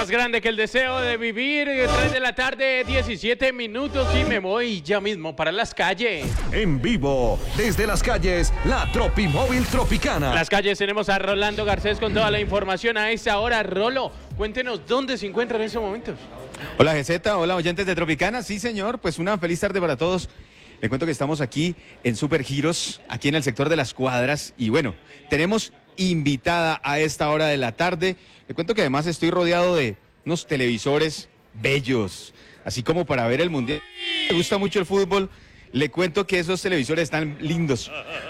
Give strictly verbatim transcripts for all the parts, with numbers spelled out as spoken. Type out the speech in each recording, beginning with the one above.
Más grande que el deseo de vivir. tres de la tarde, diecisiete minutos y me voy ya mismo para las calles. En vivo, desde las calles, la Tropimóvil Tropicana. En las calles tenemos a Rolando Garcés con toda la información a esta hora. Rolo, cuéntenos dónde se encuentra en estos momentos. Hola G Z, hola oyentes de Tropicana. Sí señor, pues una feliz tarde para todos. Les cuento que estamos aquí en Super Giros, aquí en el sector de las cuadras. Y bueno, tenemos invitada a esta hora de la tarde. Les cuento que además estoy rodeado de unos televisores bellos, así como para ver el mundial. Me gusta mucho el fútbol. Le cuento que esos televisores están lindos.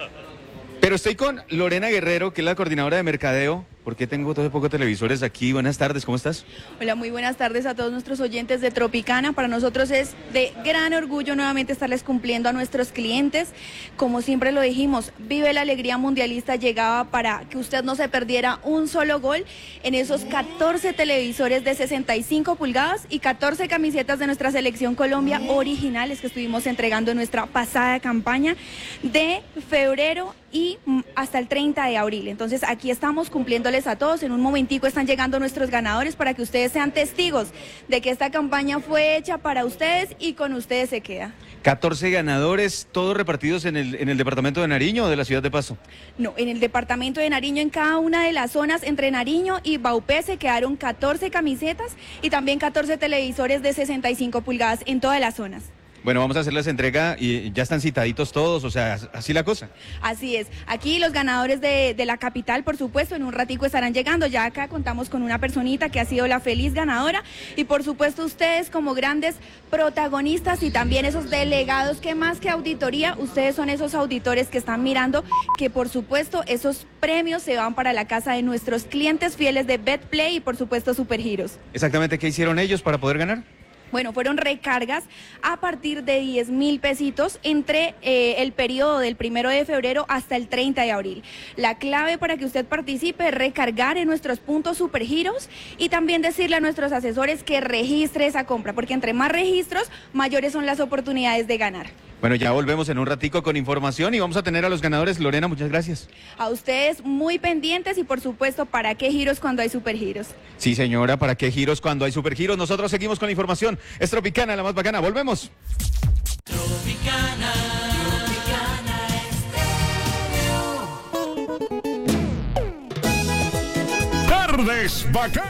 Pero estoy con Lorena Guerrero, que es la coordinadora de mercadeo. ¿Por qué tengo todo poco televisores aquí? Buenas tardes, ¿cómo estás? Hola, muy buenas tardes a todos nuestros oyentes de Tropicana. Para nosotros es de gran orgullo nuevamente estarles cumpliendo a nuestros clientes. Como siempre lo dijimos, Vive la Alegría Mundialista llegaba para que usted no se perdiera un solo gol en esos catorce televisores de sesenta y cinco pulgadas y catorce camisetas de nuestra Selección Colombia originales que estuvimos entregando en nuestra pasada campaña de febrero y hasta el treinta de abril. Entonces aquí estamos cumpliéndoles a todos. En un momentico están llegando nuestros ganadores para que ustedes sean testigos de que esta campaña fue hecha para ustedes y con ustedes se queda. catorce ganadores, todos repartidos en el, en el departamento de Nariño o de la ciudad de Pasto. No, en el departamento de Nariño, en cada una de las zonas entre Nariño y Baupé se quedaron catorce camisetas y también catorce televisores de sesenta y cinco pulgadas en todas las zonas. Bueno, vamos a hacerles entrega y ya están citaditos todos, o sea, así la cosa. Así es. Aquí los ganadores de, de la capital, por supuesto, en un ratico estarán llegando. Ya acá contamos con una personita que ha sido la feliz ganadora. Y por supuesto ustedes como grandes protagonistas y también esos delegados que más que auditoría, ustedes son esos auditores que están mirando que por supuesto esos premios se van para la casa de nuestros clientes fieles de BetPlay y por supuesto Supergiros. Exactamente, ¿qué hicieron ellos para poder ganar? Bueno, fueron recargas a partir de diez mil pesitos entre eh, el periodo del primero de febrero hasta el treinta de abril. La clave para que usted participe es recargar en nuestros puntos Supergiros y también decirle a nuestros asesores que registre esa compra, porque entre más registros, mayores son las oportunidades de ganar. Bueno, ya volvemos en un ratico con información y vamos a tener a los ganadores. Lorena, muchas gracias. A ustedes muy pendientes y por supuesto, ¿para qué giros cuando hay Supergiros? Sí, señora, ¿para qué giros cuando hay Supergiros? Nosotros seguimos con la información. Es Tropicana, la más bacana. Volvemos. Tropicana, Tropicana Estéreo. Tardes bacanas.